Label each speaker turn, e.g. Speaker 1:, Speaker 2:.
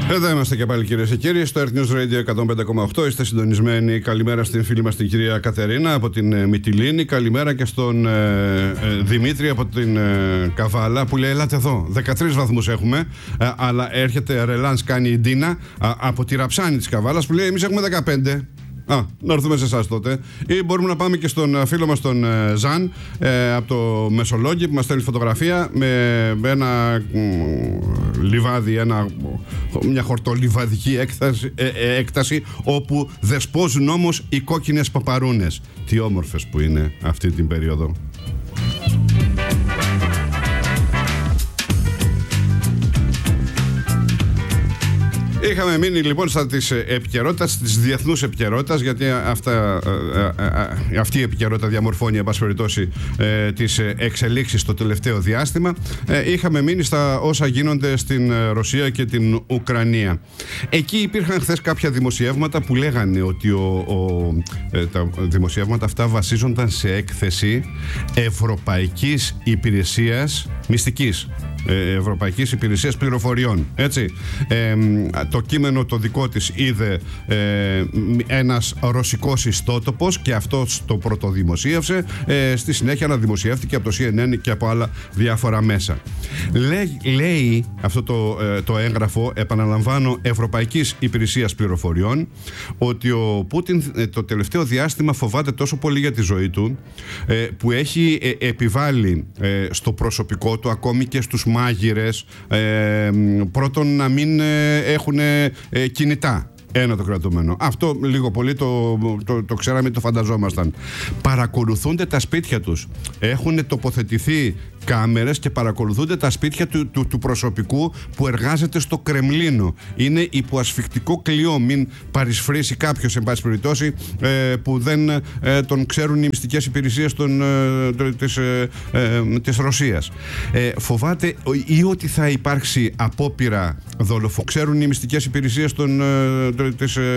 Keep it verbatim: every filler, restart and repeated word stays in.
Speaker 1: Εδώ είμαστε και πάλι, κυρίες και κύριοι, στο Earth News Radio εκατόν πέντε κόμμα οκτώ. Είστε συντονισμένοι. Καλημέρα στην φίλη μας την κυρία Κατερίνα από την ε, Μυτιλήνη. Καλημέρα και στον ε, ε, Δημήτρη από την ε, Καβάλα που λέει: ελάτε εδώ. δεκατρείς βαθμούς έχουμε, ε, αλλά έρχεται ρελάνς, κάνει η Ντίνα ε, από τη Ραψάνη της Καβάλας που λέει: εμείς έχουμε δεκαπέντε. Α, να έρθουμε σε εσάς τότε. Ή μπορούμε να πάμε και στον φίλο μας τον ε, Ζαν ε, από το Μεσολόγγι που μας στέλνει φωτογραφία με, με ένα μ, λιβάδι, ένα, μια χορτολιβαδική έκταση, ε, ε, έκταση όπου δεσπόζουν όμως οι κόκκινες παπαρούνες. Τι όμορφες που είναι αυτή την περίοδο. Είχαμε μείνει λοιπόν στα της επικαιρότητας, της διεθνούς επικαιρότητας, γιατί αυτά, αυτή η επικαιρότητα διαμορφώνει, εν πάση περιπτώσει, τις εξελίξεις στο τελευταίο διάστημα. Είχαμε μείνει στα όσα γίνονται στην Ρωσία και την Ουκρανία. Εκεί υπήρχαν χθες κάποια δημοσιεύματα που λέγανε ότι ο, ο, τα δημοσιεύματα αυτά βασίζονταν σε έκθεση Ευρωπαϊκής Υπηρεσίας Μυστικής. Ευρωπαϊκής Υπηρεσίας Πληροφοριών. Έτσι. Ε, το κείμενο το δικό της είδε ε, ένας ρωσικός ιστότοπος και αυτός το πρωτοδημοσίευσε. Ε, στη συνέχεια αναδημοσιεύτηκε από το σι εν εν και από άλλα διάφορα μέσα. Λέει, λέει αυτό το, ε, το έγγραφο, επαναλαμβάνω, Ευρωπαϊκής Υπηρεσίας Πληροφοριών, ότι ο Πούτιν ε, το τελευταίο διάστημα φοβάται τόσο πολύ για τη ζωή του ε, που έχει ε, επιβάλει ε, στο προσωπικό του, ακόμη και στους μάγειρες, ε, πρώτον να μην ε, έχουν ε, κινητά. Ένα το κρατούμενο. Αυτό λίγο πολύ το, το, το ξέραμε, το φανταζόμασταν. Παρακολουθούνται τα σπίτια τους. Έχουν τοποθετηθεί κάμερες και παρακολουθούνται τα σπίτια του, του, του προσωπικού που εργάζεται στο Κρεμλίνο. Είναι υπό ασφικτικό κλειό. Μην παρισφρήσει κάποιος, εν πάση περιπτώσει, ε, που δεν ε, τον ξέρουν οι μυστικές υπηρεσίες των, ε, της, ε, ε, της Ρωσίας. Ε, φοβάται ή ότι θα υπάρξει απόπειρα δολοφονίας. Ξέρουν οι μυστικές υπηρεσίες των, ε, της